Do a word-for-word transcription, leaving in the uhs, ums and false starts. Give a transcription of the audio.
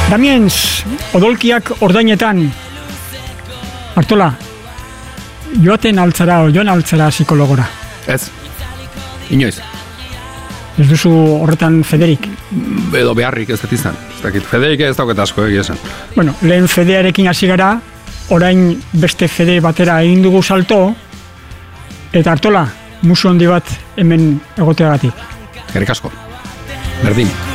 Damiens, odolkiak ordainetan. Artola, joaten altzara o joan altzara psikologora. Ez, inoiz. Ez duzu horretan federik? Edo beharrik ez dut izan. Ez dakit, federik ez dauket asko egia esan. Bueno, lehen fedearekin hasi gara, orain beste fede batera egin dugu salto, eta Artola, musu handi bat hemen egoteagatik. Gerrik asko. Berdin.